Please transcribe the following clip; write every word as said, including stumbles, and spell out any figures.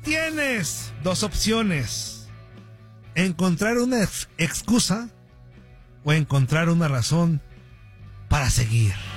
tienes dos opciones: encontrar una ex- excusa o encontrar una razón para seguir.